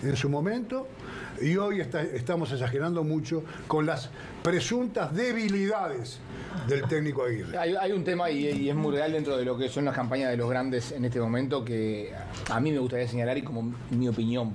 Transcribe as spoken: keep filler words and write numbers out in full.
en su momento, y hoy está, estamos exagerando mucho con las presuntas debilidades del técnico Aguirre. Hay, hay un tema, y, y es muy real dentro de lo que son las campañas de los grandes en este momento, que a mí me gustaría señalar, y como mi opinión